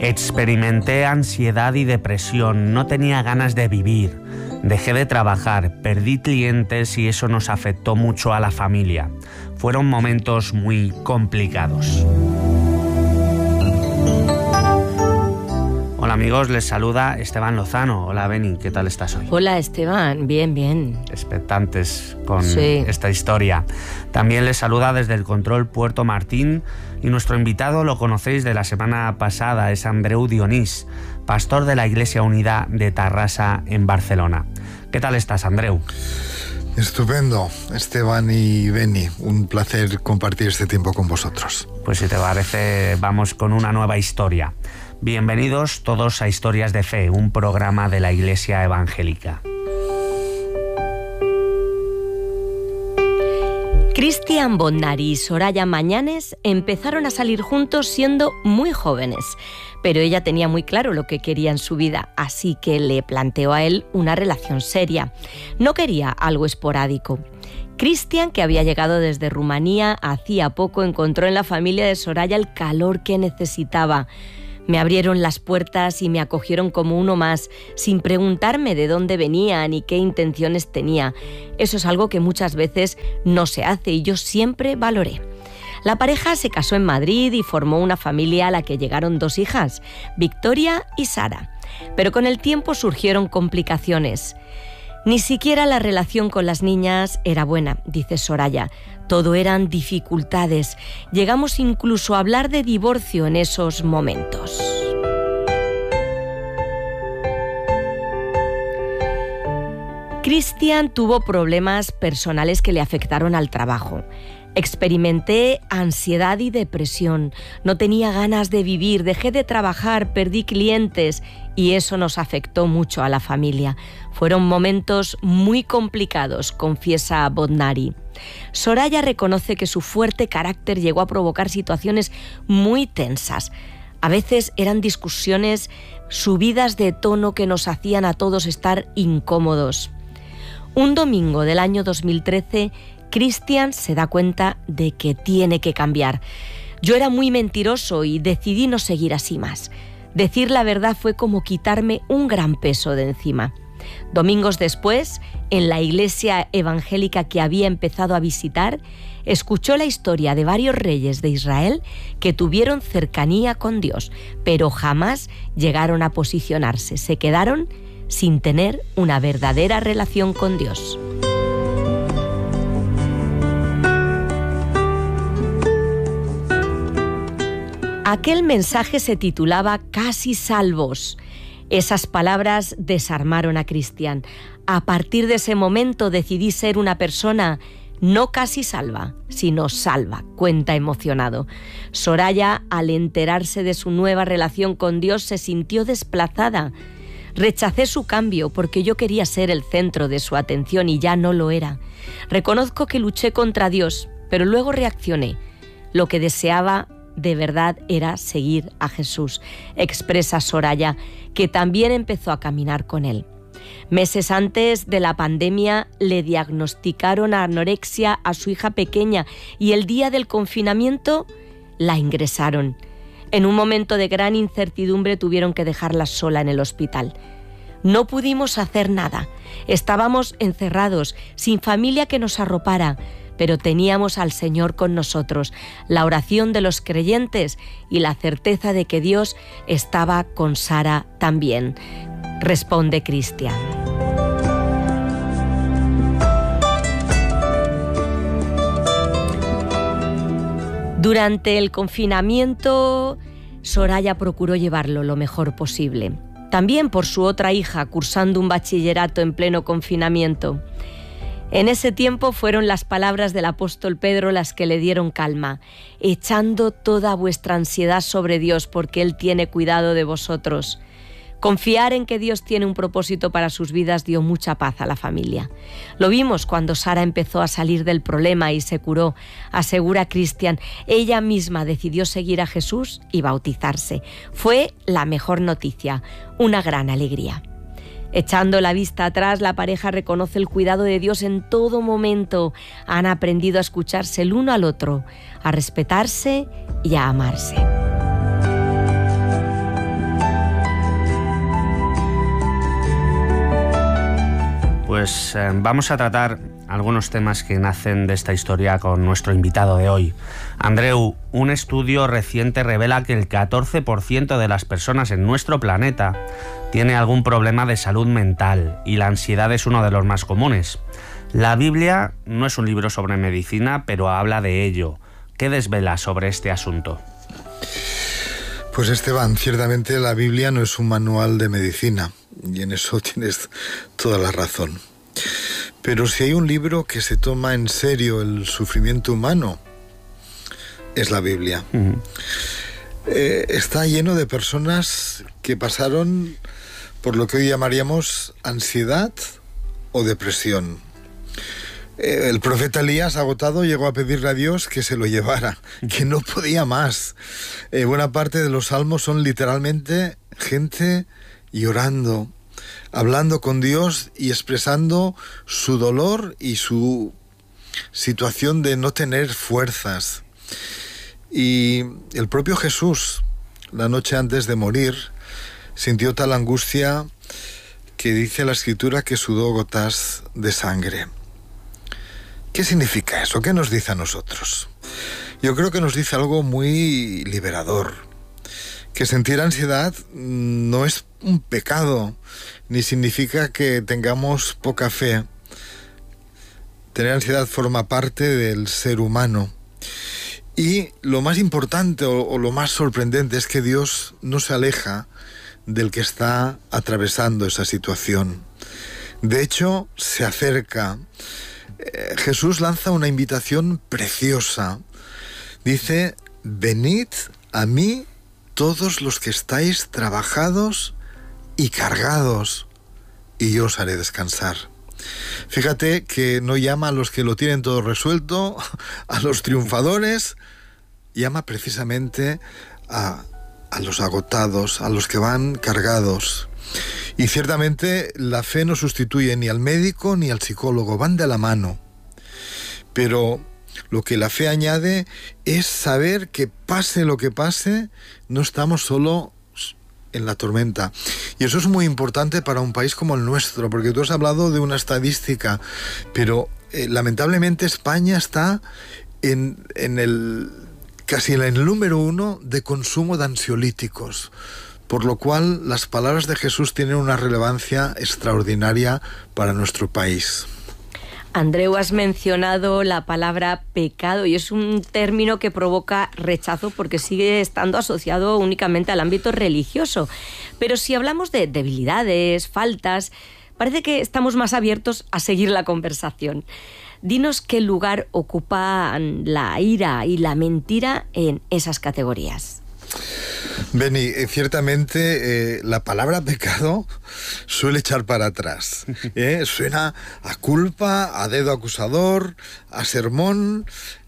Experimenté ansiedad y depresión, no tenía ganas de vivir, dejé de trabajar, perdí clientes y eso nos afectó mucho a la familia. Fueron momentos muy complicados. Hola amigos, les saluda Esteban Lozano. Hola Beni, ¿qué tal estás hoy? Hola Esteban, bien, bien. Expectantes con esta historia. También les saluda desde el control Puerto Martín y nuestro invitado lo conocéis de la semana pasada, es Andreu Dionís, pastor de la Iglesia Unida de Tarrasa en Barcelona. ¿Qué tal estás, Andreu? Estupendo, Esteban y Beni, un placer compartir este tiempo con vosotros. Pues si te parece, vamos con una nueva historia. Bienvenidos todos a Historias de Fe, un programa de la Iglesia Evangélica. Cristian Bodnari y Soraya Mañanes empezaron a salir juntos siendo muy jóvenes, pero ella tenía muy claro lo que quería en su vida, así que le planteó a él una relación seria. No quería algo esporádico. Cristian, que había llegado desde Rumanía hacía poco, encontró en la familia de Soraya el calor que necesitaba. Me abrieron las puertas y me acogieron como uno más, sin preguntarme de dónde venía ni qué intenciones tenía. Eso es algo que muchas veces no se hace y yo siempre valoré. La pareja se casó en Madrid y formó una familia a la que llegaron 2 hijas, Victoria y Sara. Pero con el tiempo surgieron complicaciones. Ni siquiera la relación con las niñas era buena, dice Soraya. Todo eran dificultades. Llegamos incluso a hablar de divorcio en esos momentos. Cristian tuvo problemas personales que le afectaron al trabajo. Experimenté ansiedad y depresión, no tenía ganas de vivir, dejé de trabajar, perdí clientes y eso nos afectó mucho a la familia. Fueron momentos muy complicados, confiesa Bodnari. Soraya reconoce que su fuerte carácter llegó a provocar situaciones muy tensas. A veces eran discusiones subidas de tono que nos hacían a todos estar incómodos. Un domingo del año 2013, Cristian se da cuenta de que tiene que cambiar. Yo era muy mentiroso y decidí no seguir así más. Decir la verdad fue como quitarme un gran peso de encima. Domingos después, en la iglesia evangélica que había empezado a visitar, escuchó la historia de varios reyes de Israel que tuvieron cercanía con Dios, pero jamás llegaron a posicionarse. Se quedaron sin tener una verdadera relación con Dios. Aquel mensaje se titulaba Casi salvos. Esas palabras desarmaron a Cristian. A partir de ese momento decidí ser una persona no casi salva, sino salva, cuenta emocionado. Soraya, al enterarse de su nueva relación con Dios, se sintió desplazada. Rechacé su cambio porque yo quería ser el centro de su atención y ya no lo era. Reconozco que luché contra Dios, pero luego reaccioné. Lo que deseaba de verdad era seguir a Jesús, expresa Soraya, que también empezó a caminar con él. Meses antes de la pandemia le diagnosticaron anorexia a su hija pequeña y el día del confinamiento la ingresaron. En un momento de gran incertidumbre tuvieron que dejarla sola en el hospital. No pudimos hacer nada, estábamos encerrados, sin familia que nos arropara, pero teníamos al Señor con nosotros, la oración de los creyentes y la certeza de que Dios estaba con Sara también, responde Cristian. Durante el confinamiento, Soraya procuró llevarlo lo mejor posible. También por su otra hija, cursando un bachillerato en pleno confinamiento. En ese tiempo fueron las palabras del apóstol Pedro las que le dieron calma, echando toda vuestra ansiedad sobre Dios porque Él tiene cuidado de vosotros. Confiar en que Dios tiene un propósito para sus vidas dio mucha paz a la familia. Lo vimos cuando Sara empezó a salir del problema y se curó, asegura Cristian. Ella misma decidió seguir a Jesús y bautizarse. Fue la mejor noticia, una gran alegría. Echando la vista atrás, la pareja reconoce el cuidado de Dios en todo momento. Han aprendido a escucharse el uno al otro, a respetarse y a amarse. pues vamos a tratar algunos temas que nacen de esta historia con nuestro invitado de hoy. Andreu, un estudio reciente revela que el 14% de las personas en nuestro planeta tiene algún problema de salud mental y la ansiedad es uno de los más comunes. La Biblia no es un libro sobre medicina, pero habla de ello. ¿Qué desvela sobre este asunto? Pues Esteban, ciertamente la Biblia no es un manual de medicina, y en eso tienes toda la razón. Pero si hay un libro que se toma en serio el sufrimiento humano, es la Biblia. Está lleno de personas que pasaron por lo que hoy llamaríamos ansiedad o depresión. El profeta Elías, agotado, llegó a pedirle a Dios que se lo llevara, que no podía más. Buena parte de los salmos son literalmente gente llorando, hablando con Dios y expresando su dolor y su situación de no tener fuerzas. Y el propio Jesús, la noche antes de morir, sintió tal angustia que dice la Escritura que sudó gotas de sangre. ¿Qué significa eso? ¿Qué nos dice a nosotros? Yo creo que nos dice algo muy liberador. Que sentir ansiedad no es un pecado, ni significa que tengamos poca fe. Tener ansiedad forma parte del ser humano. Y lo más importante o lo más sorprendente es que Dios no se aleja del que está atravesando esa situación. De hecho, se acerca. Jesús lanza una invitación preciosa. Dice: venid a mí todos los que estáis trabajados y cargados, y yo os haré descansar. Fíjate que no llama a los que lo tienen todo resuelto, a los triunfadores, llama precisamente a los agotados, a los que van cargados. Y ciertamente la fe no sustituye ni al médico ni al psicólogo, van de la mano. Pero lo que la fe añade es saber que pase lo que pase, no estamos solo en la tormenta. Y eso es muy importante para un país como el nuestro, porque tú has hablado de una estadística, pero lamentablemente España está casi en el número 1 de consumo de ansiolíticos. Por lo cual, las palabras de Jesús tienen una relevancia extraordinaria para nuestro país. Andreu, has mencionado la palabra pecado y es un término que provoca rechazo porque sigue estando asociado únicamente al ámbito religioso. Pero si hablamos de debilidades, faltas, parece que estamos más abiertos a seguir la conversación. Dinos qué lugar ocupan la ira y la mentira en esas categorías. Beni, ciertamente la palabra pecado suele echar para atrás. Suena a culpa, a dedo acusador, a sermón,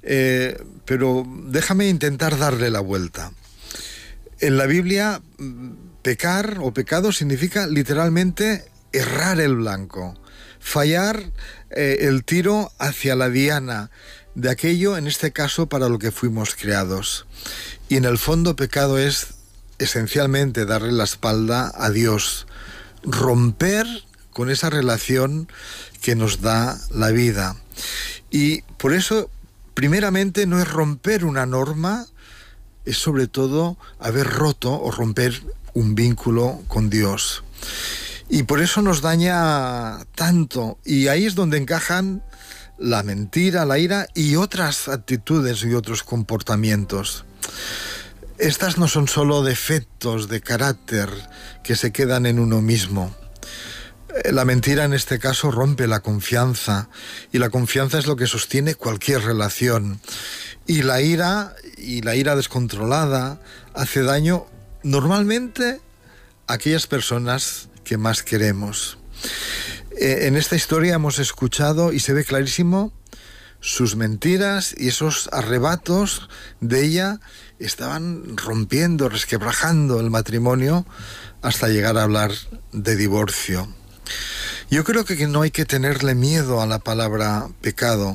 pero déjame intentar darle la vuelta. En la Biblia, pecar o pecado significa literalmente errar el blanco, fallar el tiro hacia la diana de aquello, en este caso, para lo que fuimos creados. Y en el fondo, pecado es esencialmente darle la espalda a Dios, romper con esa relación que nos da la vida. Y por eso, primeramente, no es romper una norma, es sobre todo haber roto o romper un vínculo con Dios. Y por eso nos daña tanto, y ahí es donde encajan la mentira, la ira y otras actitudes y otros comportamientos. Estas no son solo defectos de carácter que se quedan en uno mismo. La mentira en este caso rompe la confianza, y la confianza es lo que sostiene cualquier relación. Y la ira descontrolada hace daño normalmente a aquellas personas que más queremos. En esta historia hemos escuchado, y se ve clarísimo, sus mentiras y esos arrebatos de ella estaban rompiendo, resquebrajando el matrimonio hasta llegar a hablar de divorcio. Yo creo que no hay que tenerle miedo a la palabra pecado.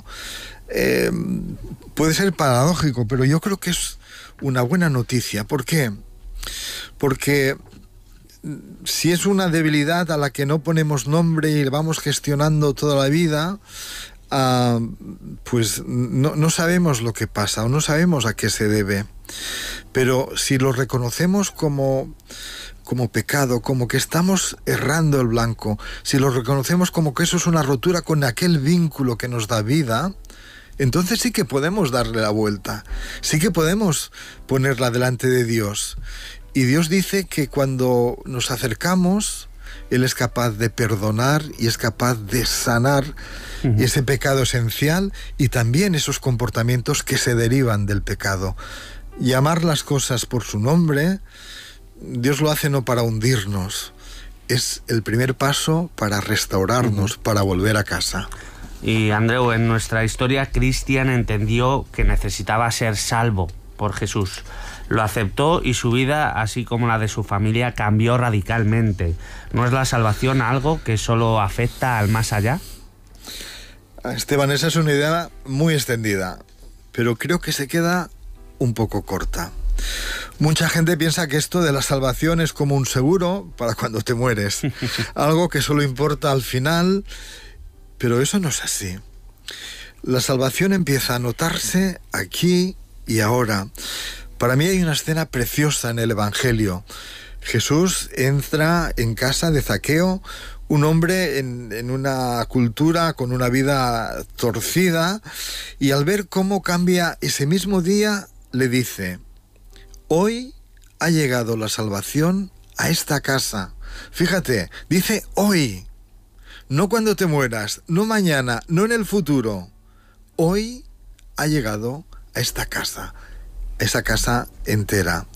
Puede ser paradójico, pero yo creo que es una buena noticia. ¿Por qué? Porque si es una debilidad a la que no ponemos nombre y vamos gestionando toda la vida, pues no sabemos lo que pasa o no sabemos a qué se debe. Pero si lo reconocemos como pecado, como que estamos errando el blanco, si lo reconocemos como que eso es una rotura con aquel vínculo que nos da vida, entonces sí que podemos darle la vuelta, sí que podemos ponerla delante de Dios. Y Dios dice que cuando nos acercamos, Él es capaz de perdonar y es capaz de sanar ese pecado esencial y también esos comportamientos que se derivan del pecado. Llamar las cosas por su nombre, Dios lo hace no para hundirnos, es el primer paso para restaurarnos, para volver a casa. Y Andreu, en nuestra historia, Cristian entendió que necesitaba ser salvo por Jesús. Lo aceptó y su vida, así como la de su familia, cambió radicalmente. ¿No es la salvación algo que solo afecta al más allá? Esteban, esa es una idea muy extendida, pero creo que se queda un poco corta. Mucha gente piensa que esto de la salvación es como un seguro para cuando te mueres, algo que solo importa al final, pero eso no es así. La salvación empieza a notarse aquí y ahora. Para mí hay una escena preciosa en el Evangelio. Jesús entra en casa de Zaqueo, un hombre en una cultura con una vida torcida, y al ver cómo cambia ese mismo día, le dice: hoy ha llegado la salvación a esta casa. Fíjate, dice hoy, no cuando te mueras, no mañana, no en el futuro. Hoy ha llegado a esta casa, esa casa entera.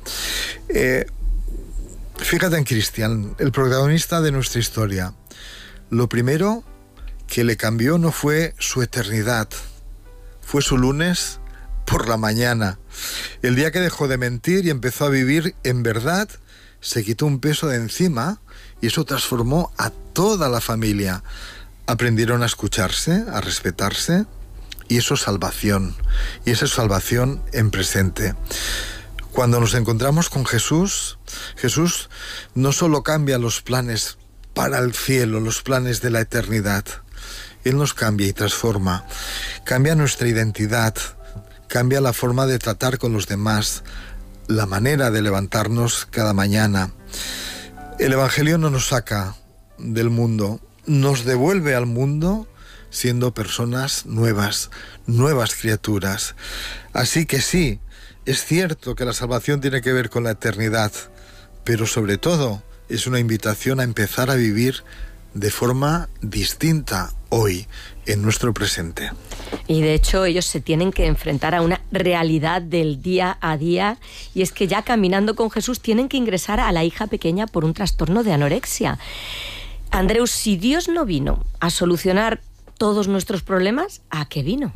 Fíjate en Cristian, el protagonista de nuestra historia. Lo primero que le cambió no fue su eternidad, fue su lunes por la mañana. El día que dejó de mentir y empezó a vivir en verdad, se quitó un peso de encima y eso transformó a toda la familia. Aprendieron a escucharse, a respetarse, y eso es salvación, y esa es salvación en presente. Cuando nos encontramos con Jesús, Jesús no solo cambia los planes para el cielo, los planes de la eternidad. Él nos cambia y transforma, cambia nuestra identidad, cambia la forma de tratar con los demás, la manera de levantarnos cada mañana. El Evangelio no nos saca del mundo, nos devuelve al mundo siendo personas nuevas, nuevas criaturas. Así que sí, es cierto que la salvación tiene que ver con la eternidad, pero sobre todo es una invitación a empezar a vivir de forma distinta hoy, en nuestro presente. Y de hecho ellos se tienen que enfrentar a una realidad del día a día, y es que ya caminando con Jesús tienen que ingresar a la hija pequeña por un trastorno de anorexia. Andreu, si Dios no vino a solucionar todos nuestros problemas, ¿a qué vino?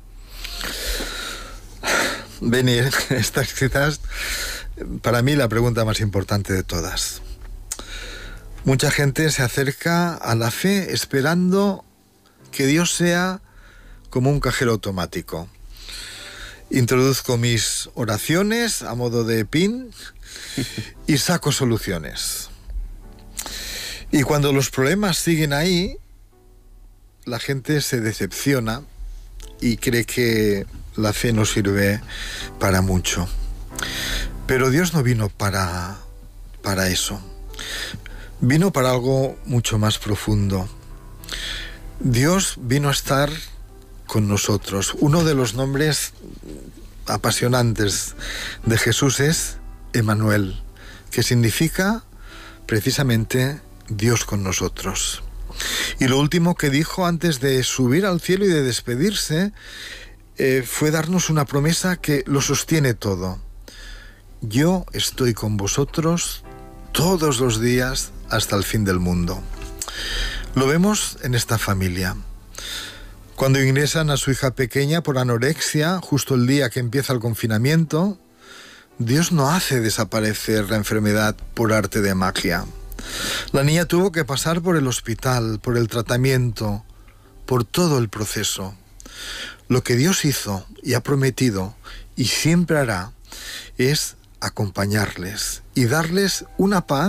Beni, estas quizás para mí la pregunta más importante de todas. Mucha gente se acerca a la fe esperando que Dios sea como un cajero automático. Introduzco mis oraciones a modo de PIN y saco soluciones. Y cuando los problemas siguen ahí, la gente se decepciona y cree que la fe no sirve para mucho. Pero Dios no vino para eso. Vino para algo mucho más profundo. Dios vino a estar con nosotros. Uno de los nombres apasionantes de Jesús es Emmanuel, que significa precisamente Dios con nosotros. Y lo último que dijo antes de subir al cielo y de despedirse fue darnos una promesa que lo sostiene todo. Yo estoy con vosotros todos los días hasta el fin del mundo. Lo vemos en esta familia. Cuando ingresan a su hija pequeña por anorexia, justo el día que empieza el confinamiento, Dios no hace desaparecer la enfermedad por arte de magia. La niña tuvo que pasar por el hospital, por el tratamiento, por todo el proceso. Lo que Dios hizo y ha prometido y siempre hará es acompañarles y darles una paz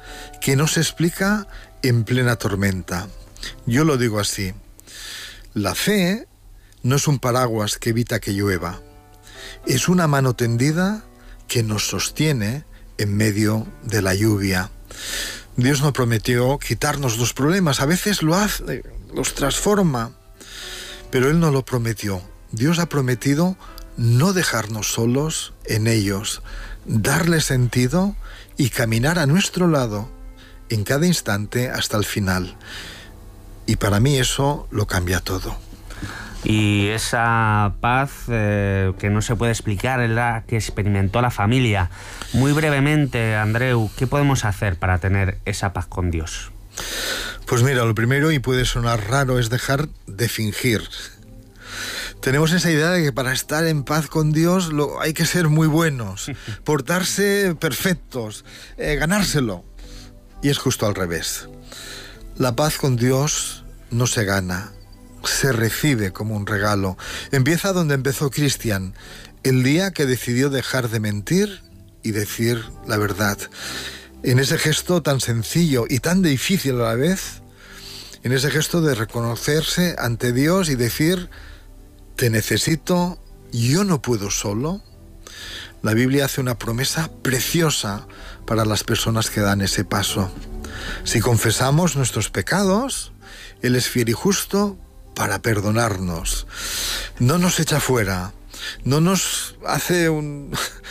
que no se explica en plena tormenta. Yo lo digo así: la fe no es un paraguas que evita que llueva, es una mano tendida que nos sostiene en medio de la lluvia. Dios no prometió quitarnos los problemas, a veces lo hace, los transforma, pero Él no lo prometió. Dios ha prometido no dejarnos solos en ellos, darle sentido y caminar a nuestro lado en cada instante hasta el final. Y para mí eso lo cambia todo. Y esa paz que no se puede explicar es la que experimentó la familia. Muy brevemente, Andreu, ¿qué podemos hacer para tener esa paz con Dios? Pues mira, lo primero, y puede sonar raro, es dejar de fingir. Tenemos esa idea de que para estar en paz con Dios hay que ser muy buenos, portarse perfectos, ganárselo. Y es justo al revés. La paz con Dios no se gana, se recibe como un regalo. Empieza donde empezó Cristian, el día que decidió dejar de mentir y decir la verdad. En ese gesto tan sencillo y tan difícil a la vez, en ese gesto de reconocerse ante Dios y decir: te necesito, yo no puedo solo. La Biblia hace una promesa preciosa para las personas que dan ese paso. Si confesamos nuestros pecados, Él es fiel y justo para perdonarnos. No nos echa fuera, no nos hace un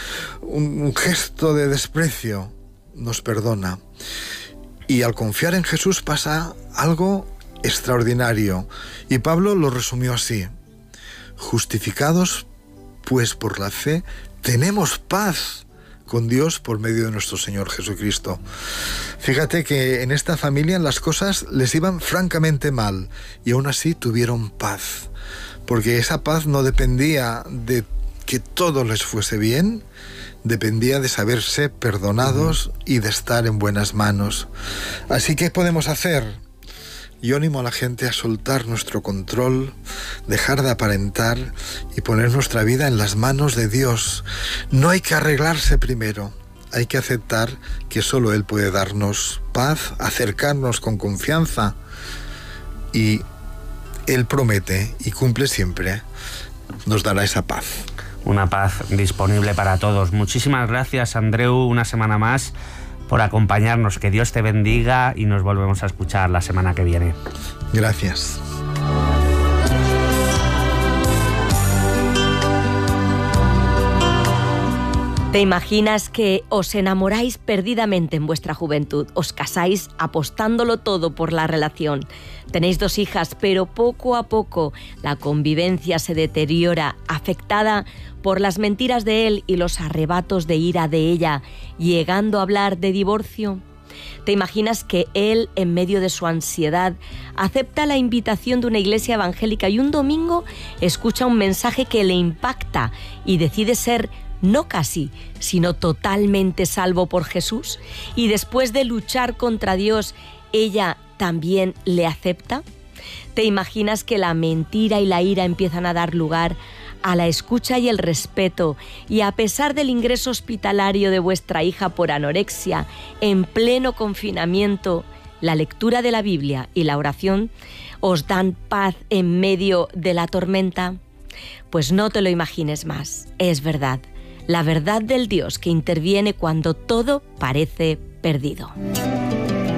gesto de desprecio, nos perdona. Y al confiar en Jesús pasa algo extraordinario. Y Pablo lo resumió así: justificados pues por la fe, tenemos paz con Dios por medio de nuestro Señor Jesucristo. Fíjate que en esta familia las cosas les iban francamente mal y aún así tuvieron paz, porque esa paz no dependía de que todo les fuese bien, dependía de saberse perdonados y de estar en buenas manos. Así que, ¿qué podemos hacer? Yo animo a la gente a soltar nuestro control, dejar de aparentar y poner nuestra vida en las manos de Dios. No hay que arreglarse primero, hay que aceptar que solo Él puede darnos paz, acercarnos con confianza, y Él promete y cumple siempre, nos dará esa paz. Una paz disponible para todos. Muchísimas gracias, Andreu, una semana más por acompañarnos. Que Dios te bendiga y nos volvemos a escuchar la semana que viene. Gracias. ¿Te imaginas que os enamoráis perdidamente en vuestra juventud? Os casáis apostándolo todo por la relación. Tenéis 2 hijas, pero poco a poco la convivencia se deteriora, afectada por las mentiras de él y los arrebatos de ira de ella, llegando a hablar de divorcio. ¿Te imaginas que él, en medio de su ansiedad, acepta la invitación de una iglesia evangélica y un domingo escucha un mensaje que le impacta y decide ser no casi, sino totalmente salvo por Jesús? Y después de luchar contra Dios, ella también le acepta. ¿Te imaginas que la mentira y la ira empiezan a dar lugar a la escucha y el respeto, y a pesar del ingreso hospitalario de vuestra hija por anorexia, en pleno confinamiento, la lectura de la Biblia y la oración os dan paz en medio de la tormenta? Pues no te lo imagines más, es verdad. La verdad del Dios que interviene cuando todo parece perdido.